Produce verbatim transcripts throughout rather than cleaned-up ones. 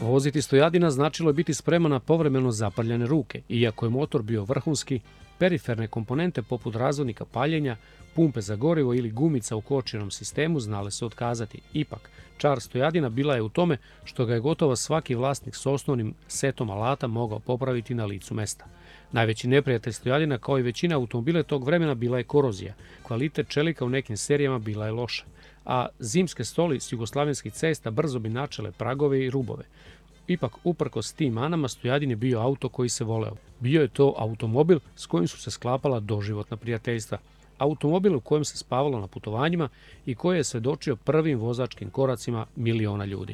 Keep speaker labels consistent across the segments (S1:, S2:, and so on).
S1: Voziti Stojadina značilo je biti spreman na povremeno zapaljene ruke. Iako je motor bio vrhunski, periferne komponente poput razvodnika paljenja, pumpe za gorivo ili gumica u kočionom sistemu znale se otkazati. Ipak, čar Stojadina bila je u tome što ga je gotovo svaki vlasnik s osnovnim setom alata mogao popraviti na licu mesta. Najveći neprijatelj Stojadina, kao i većina automobila tog vremena, bila je korozija. Kvalitet čelika u nekim serijama bila je loša, a zimske stoli s jugoslavenskih cesta brzo bi načele pragove i rubove. Ipak, uprkos tim manama, Stojadin je bio auto koji se voleo. Bio je to automobil s kojim su se sklapala doživotna prijateljstva. Automobil u kojem se spavalo na putovanjima i koji je svedočio prvim vozačkim koracima miliona ljudi.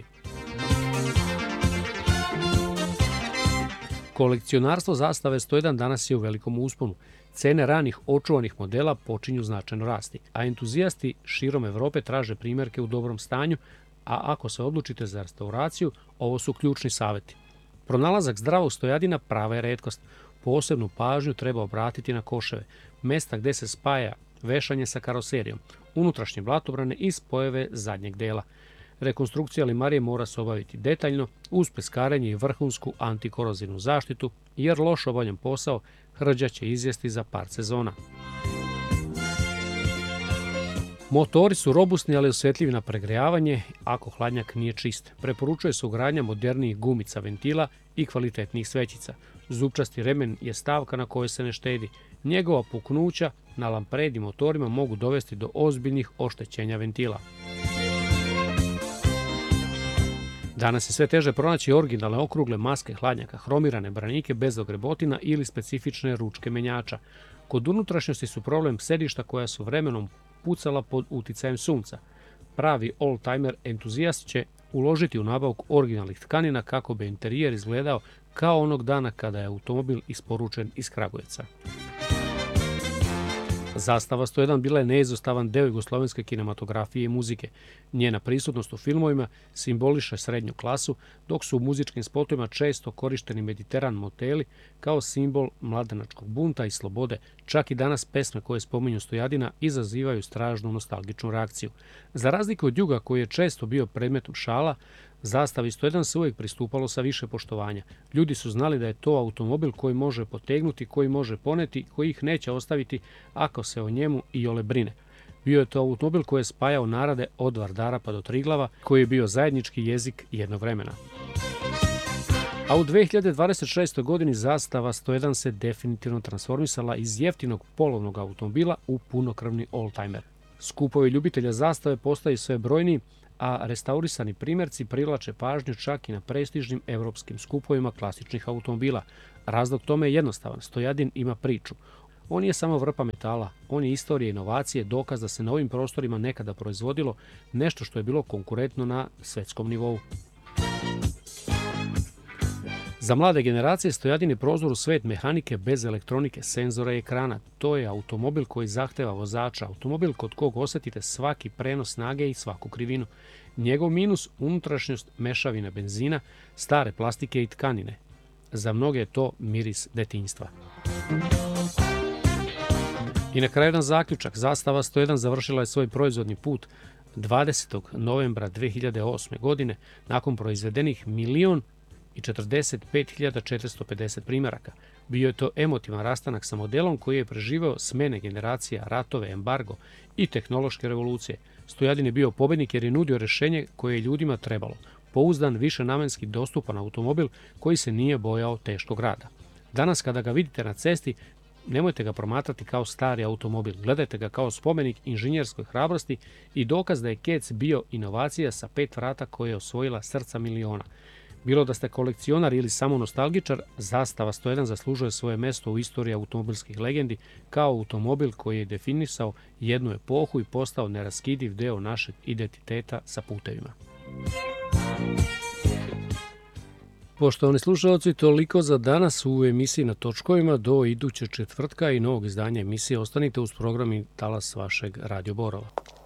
S1: Kolekcionarstvo zastave Stojadan danas je u velikom usponu. Cene ranih očuvanih modela počinju značajno rasti, a entuzijasti širom Evrope traže primjerke u dobrom stanju, a ako se odlučite za restauraciju, ovo su ključni savjeti. Pronalazak zdravog Stojadina prava je retkost. Posebnu pažnju treba obratiti na koševe, mesta gde se spaja vešanje sa karoserijom, unutrašnje blatobrane i spojeve zadnjeg dela. Rekonstrukcija limarije mora se obaviti detaljno, uz peskarenje i vrhunsku antikorozivnu zaštitu, jer loš obavljen posao hrđa će izjesti za par sezona. Motori su robustni, ali osjetljivi na pregrejavanje ako hladnjak nije čist. Preporučuje se ugradnja modernijih gumica ventila i kvalitetnijih svećica. Zupčasti remen je stavka na kojoj se ne štedi. Njegova puknuća na lampredi motorima mogu dovesti do ozbiljnih oštećenja ventila. Danas je sve teže pronaći originalne okrugle maske hladnjaka, hromirane branike bez ogrebotina ili specifične ručke menjača. Kod unutrašnjosti su problem sedišta koja su vremenom pucala pod uticajem sunca. Pravi oldtimer entuzijast će uložiti u nabavku originalnih tkanina kako bi interijer izgledao kao onog dana kada je automobil isporučen iz Kragujevca. Zastava Stojadan bila je neizostavan deo jugoslovenske kinematografije i muzike. Njena prisutnost u filmovima simboliše srednju klasu, dok su u muzičkim spotovima često korišteni mediteran moteli kao simbol mladenačkog bunta i slobode. Čak i danas pesme koje spominju Stojadina izazivaju strašnu nostalgičnu reakciju. Za razliku od juga koji je često bio predmetom šala, zastavi Stojadan se uvijek pristupalo sa više poštovanja. Ljudi su znali da je to automobil koji može potegnuti, koji može poneti, koji ih neće ostaviti ako se o njemu iole brine. Bio je to automobil koji je spajao narode od Vardara pa do Triglava, koji je bio zajednički jezik jednog vremena. A u dve hiljade dvadeset šestoj. godini zastava Stojadan se definitivno transformisala iz jeftinog polovnog automobila u punokrvni oldtimer. Skupovi ljubitelja zastave postaju sve brojniji, a restaurisani primjerci privlače pažnju čak i na prestižnim evropskim skupovima klasičnih automobila. Razlog tome je jednostavan. Stojadin ima priču. On je samo vrpa metala, on je istorija inovacije, dokaz da se na ovim prostorima nekada proizvodilo nešto što je bilo konkurentno na svetskom nivou. Za mlade generacije Stojadin je prozor u svet mehanike bez elektronike, senzora i ekrana. To je automobil koji zahteva vozača, automobil kod kog osjetite svaki prenos snage i svaku krivinu. Njegov minus, unutrašnjost mešavina benzina, stare plastike i tkanine. Za mnoge je to miris detinjstva. I na kraju jedan zaključak. Zastava Stojadan završila je svoj proizvodni put dvadesetog novembra dve hiljade osme. godine nakon proizvedenih milion i četrdeset pet hiljada četiristo pedeset primjeraka. Bio je to emotivan rastanak sa modelom koji je preživeo smene generacija, ratove, embargo i tehnološke revolucije. Stojadin je bio pobednik jer je nudio rješenje koje je ljudima trebalo. Pouzdan, višenamenski dostupan automobil koji se nije bojao teškog rada. Danas kada ga vidite na cesti, nemojte ga promatrati kao stari automobil. Gledajte ga kao spomenik inženjerskoj hrabrosti i dokaz da je Kec bio inovacija sa pet vrata koja je osvojila srca miliona. Bilo da ste kolekcionar ili samo nostalgičar, zastava Stojadan zaslužuje svoje mesto u istoriji automobilskih legendi kao automobil koji je definisao jednu epohu i postao neraskidiv deo našeg identiteta sa putevima. Poštovani slušalci, toliko za danas u emisiji Na točkovima. Do idućeg četvrtka i novog izdanja emisije ostanite uz program i talas vašeg Radio Borova.